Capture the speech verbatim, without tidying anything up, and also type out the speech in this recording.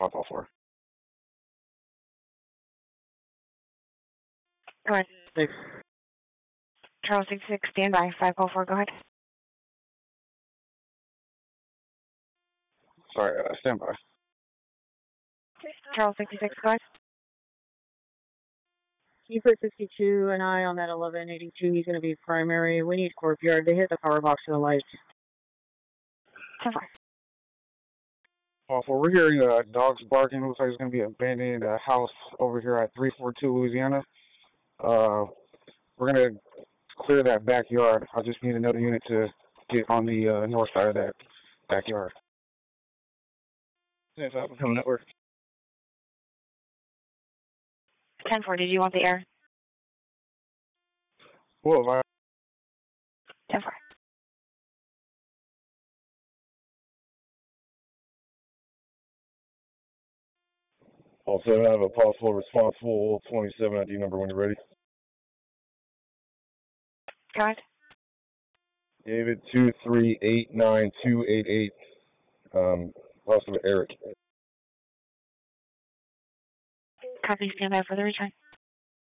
five oh four. Go ahead. Six. Charles six six, stand by. five oh four, go ahead. Sorry, uh, stand by. Charles sixty-six, go ahead. Keeper sixty-two, an eye on that eleven eighty-two. He's going to be primary. We need courtyard. They hit the power box and the lights. ten four. Oh, for we're hearing uh, dogs barking. Looks like it's going to be abandoning a house over here at three forty-two Louisiana. Uh, we're going to clear that backyard. I just need another unit to get on the uh, north side of that backyard. Yes, I'm coming network. ten four, did you want the air? Whoa, I... ten four. All seven, I have a possible responsible twenty-seven I D number when you're ready. Go ahead. David two three eight nine two eight eight. Um, possible Eric. Copy, stand by for the return.